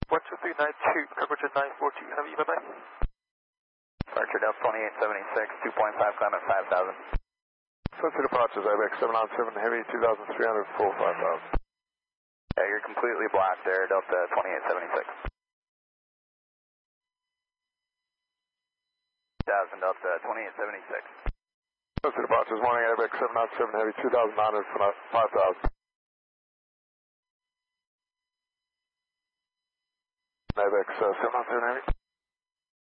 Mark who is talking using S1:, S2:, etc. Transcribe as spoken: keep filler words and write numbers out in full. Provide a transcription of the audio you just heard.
S1: one two three nine two, temperature nine four two, heavy, bye-bye.
S2: Departure Delta twenty-eight seventy-six, two point five, climb at five thousand.
S3: Sunset departures, I B X seven nine seven, heavy two thousand three hundred, full five thousand.
S2: Yeah, you're completely blocked there, Delta twenty-eight seventy-six. one thousand, Delta twenty-eight seventy-six.
S3: Sunset departures, morning, I B X seven nine seven, heavy two thousand nine hundred, five thousand. I B X uh, seven nine seven, heavy.